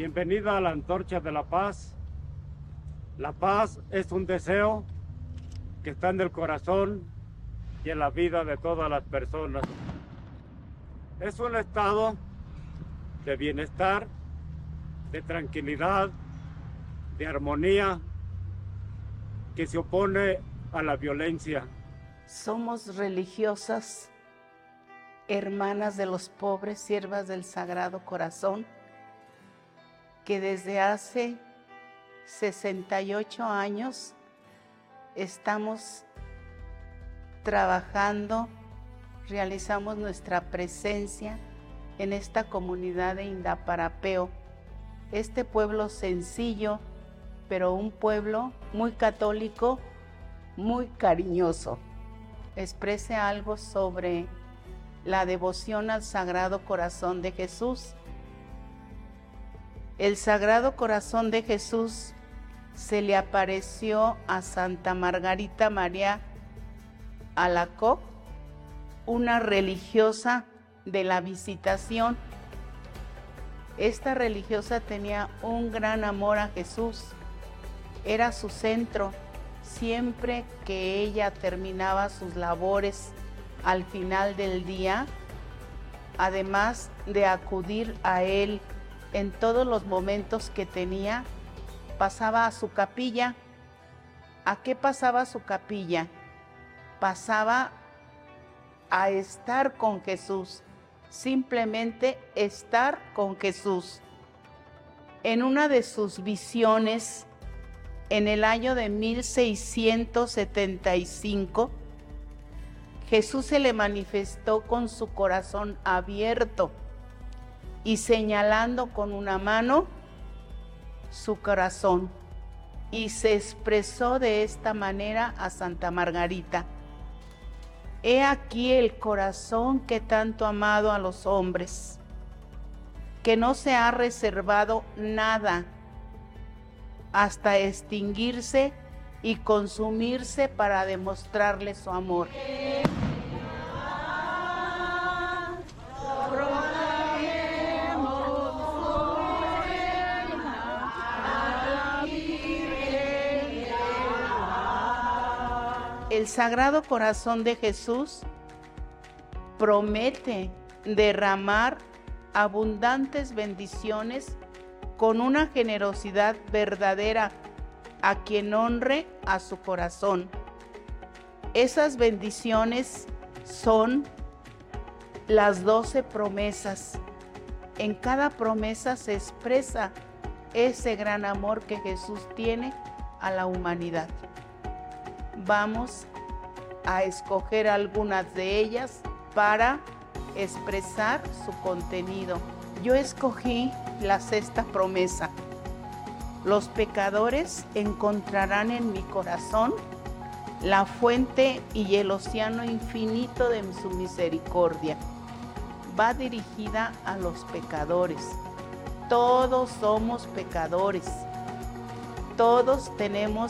Bienvenida a la Antorcha de la Paz. La paz es un deseo que está en el corazón y en la vida de todas las personas. Es un estado de bienestar, de tranquilidad, de armonía, que se opone a la violencia. Somos religiosas, hermanas de los pobres, siervas del Sagrado Corazón, que desde hace 68 años estamos trabajando, realizamos nuestra presencia en esta comunidad de Indaparapeo, este pueblo sencillo, pero un pueblo muy católico, muy cariñoso. Exprese algo sobre la devoción al Sagrado Corazón de Jesús. El Sagrado Corazón de Jesús se le apareció a Santa Margarita María Alacoque, una religiosa de la Visitación. Esta religiosa tenía un gran amor a Jesús, era su centro. Siempre que ella terminaba sus labores al final del día, además de acudir a él en todos los momentos que tenía, pasaba a su capilla. ¿A qué pasaba a su capilla? Pasaba a estar con Jesús, simplemente estar con Jesús. En una de sus visiones, en el año de 1675, Jesús se le manifestó con su corazón abierto y señalando con una mano su corazón, y se expresó de esta manera a Santa Margarita: he aquí el corazón que tanto ha amado a los hombres, que no se ha reservado nada hasta extinguirse y consumirse para demostrarle su amor. El Sagrado Corazón de Jesús promete derramar abundantes bendiciones con una generosidad verdadera a quien honre a su corazón. Esas bendiciones son las 12 promesas. En cada promesa se expresa ese gran amor que Jesús tiene a la humanidad. Vamos a escoger algunas de ellas para expresar su contenido. Yo escogí la 6ª promesa. Los pecadores encontrarán en mi corazón la fuente y el océano infinito de su misericordia. Va dirigida a los pecadores. Todos somos pecadores. Todos tenemos